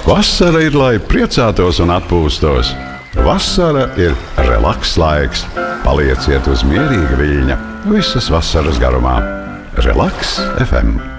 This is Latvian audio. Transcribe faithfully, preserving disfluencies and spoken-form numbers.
Vasara ir, lai priecātos un atpūstos. Vasara ir relaks laiks. Palieciet uz mierīga viļņa visas vasaras garumā. Relaks F M.